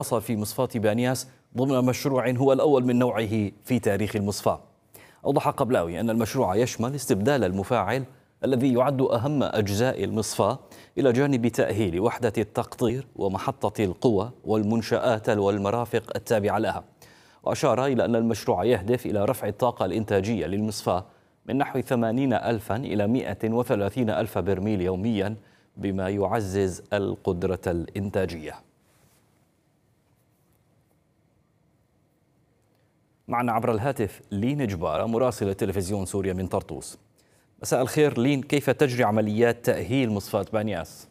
حصل في مصفاة بانياس ضمن مشروع هو الأول من نوعه في تاريخ المصفاة. أوضح قبلاوي أن المشروع يشمل استبدال المفاعل الذي يعد أهم أجزاء المصفاة إلى جانب تأهيل وحدة التقطير ومحطة القوى والمنشآت والمرافق التابعة لها. وأشار إلى أن المشروع يهدف إلى رفع الطاقة الإنتاجية للمصفاة من نحو 80,000 إلى 130,000 برميل يوميا، بما يعزز القدرة الإنتاجية. معنا عبر الهاتف لين جبارة مراسلة تلفزيون سوريا من طرطوس. مساء الخير لين، كيف تجري عمليات تأهيل مصفاة بانياس؟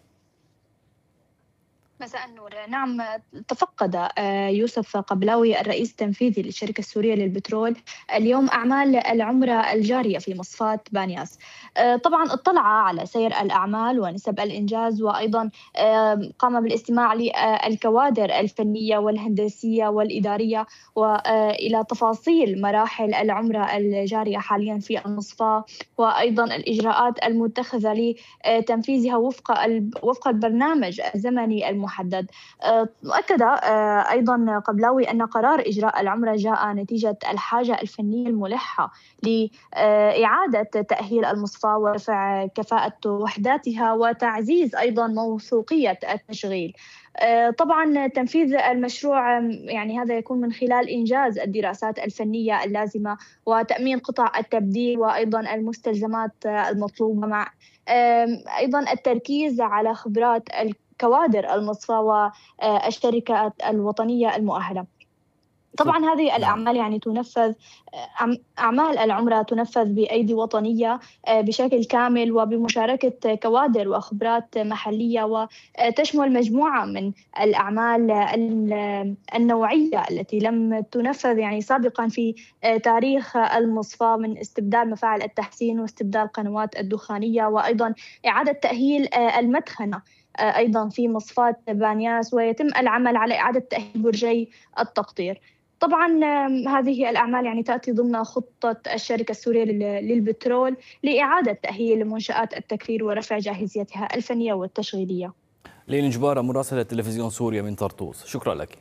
مساء النور. نعم، تفقد يوسف قبلاوي الرئيس التنفيذي للشركة السورية للبترول اليوم أعمال العمرة الجارية في مصفاة بانياس. طبعا اطلع على سير الأعمال ونسب الإنجاز، وأيضا قام بالاستماع للكوادر الفنية والهندسية والإدارية وإلى تفاصيل مراحل العمرة الجارية حاليا في المصفاة، وأيضا الإجراءات المتخذة لتنفيذها وفق البرنامج الزمني المحدد. أكد أيضا قبلاوي أن قرار إجراء العمرة جاء نتيجة الحاجة الفنية الملحة لإعادة تأهيل المصفاة ورفع كفاءة وحداتها وتعزيز أيضا موثوقية التشغيل. طبعا تنفيذ المشروع يعني هذا يكون من خلال إنجاز الدراسات الفنية اللازمة وتأمين قطع التبديل وأيضا المستلزمات المطلوبة، مع أيضا التركيز على خبرات كوادر المصفاة والشركات الوطنية المؤهلة. طبعا هذه الأعمال يعني تنفذ، أعمال العمرة تنفذ بأيدي وطنية بشكل كامل وبمشاركة كوادر وخبرات محلية، وتشمل مجموعة من الأعمال النوعية التي لم تنفذ يعني سابقا في تاريخ المصفاة، من استبدال مفاعل التحسين واستبدال قنوات الدخانية، وأيضا إعادة تأهيل المدخنة أيضا في مصفاة بانياس، ويتم العمل على إعادة تأهيل برجي التقطير. طبعا هذه الأعمال يعني تأتي ضمن خطة الشركة السورية للبترول لإعادة تأهيل منشآت التكرير ورفع جاهزيتها الفنية والتشغيلية. لين جبارة مراسلة تلفزيون سوريا من طرطوس، شكرا لك.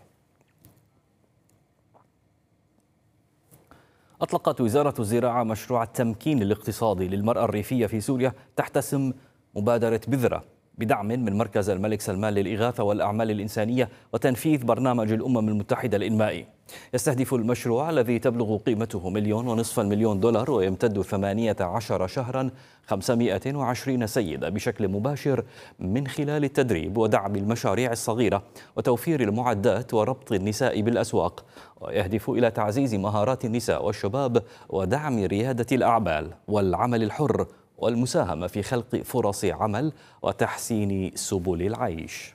أطلقت وزارة الزراعة مشروع التمكين الاقتصادي للمرأة الريفية في سوريا تحت اسم مبادرة بذرة، بدعم من مركز الملك سلمان للإغاثة والأعمال الإنسانية وتنفيذ برنامج الأمم المتحدة الإنمائي. يستهدف المشروع الذي تبلغ قيمته $1.5 مليون ويمتد 18 شهرا 520 سيدة بشكل مباشر من خلال التدريب ودعم المشاريع الصغيرة وتوفير المعدات وربط النساء بالأسواق، ويهدف إلى تعزيز مهارات النساء والشباب ودعم ريادة الأعمال والعمل الحر والمساهمة في خلق فرص عمل وتحسين سبل العيش.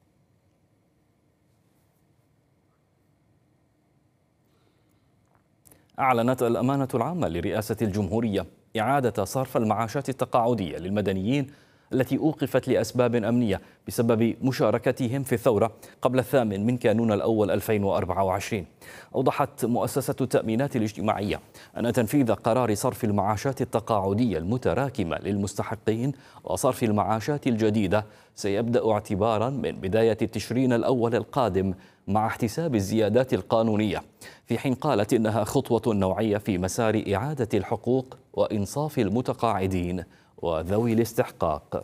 أعلنت الأمانة العامة لرئاسة الجمهورية إعادة صرف المعاشات التقاعدية للمدنيين التي أوقفت لأسباب أمنية بسبب مشاركتهم في الثورة قبل 8 كانون الأول 2024. أوضحت مؤسسة التأمينات الاجتماعية أن تنفيذ قرار صرف المعاشات التقاعدية المتراكمة للمستحقين وصرف المعاشات الجديدة سيبدأ اعتبارا من بداية تشرين الأول القادم مع احتساب الزيادات القانونية، في حين قالت إنها خطوة نوعية في مسار إعادة الحقوق وإنصاف المتقاعدين وذوي الاستحقاق.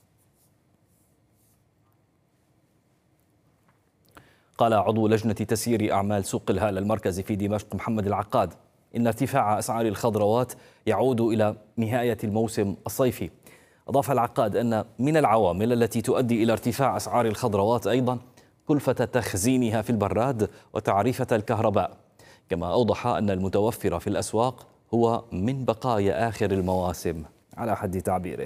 قال عضو لجنة تسيير أعمال سوق الهالة المركزي في دمشق محمد العقاد إن ارتفاع أسعار الخضروات يعود إلى نهاية الموسم الصيفي. أضاف العقاد أن من العوامل التي تؤدي إلى ارتفاع أسعار الخضروات أيضا كلفة تخزينها في البراد وتعريفة الكهرباء، كما أوضح أن المتوفر في الأسواق هو من بقايا آخر المواسم على حد تعبيره.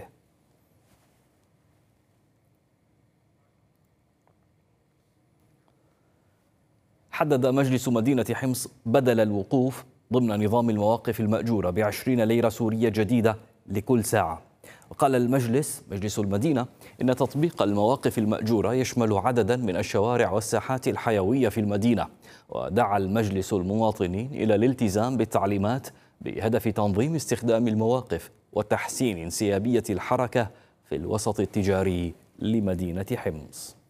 حدد مجلس مدينة حمص بدل الوقوف ضمن نظام المواقف المأجورة ب20 ليرة سورية جديدة لكل ساعة. وقال مجلس المدينة إن تطبيق المواقف المأجورة يشمل عددا من الشوارع والساحات الحيوية في المدينة، ودعا المجلس المواطنين إلى الالتزام بالتعليمات بهدف تنظيم استخدام المواقف وتحسين انسيابية الحركة في الوسط التجاري لمدينة حمص.